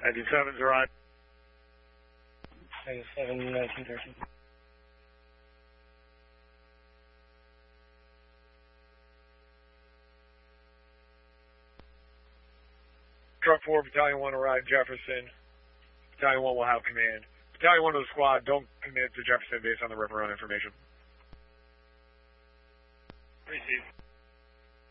19-7's arrived. 97, 1913. Truck 4, Battalion 1 arrived Jefferson. Battalion 1 will have command. Battalion 1 of the squad, don't commit to Jefferson based on the river run information. Received.